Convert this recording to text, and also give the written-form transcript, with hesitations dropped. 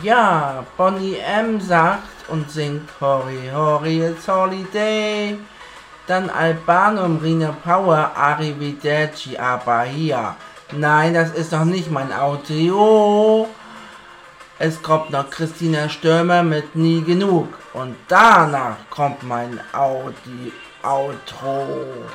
Ja, Bonnie M. sagt und singt Hori Hori, it's Holiday. Dann Albanum, Rina Power, Arrivederci, Abahia. Nein, das ist noch nicht mein Audio. Es kommt noch Christina Stürmer mit Nie genug. Und danach kommt mein Outro.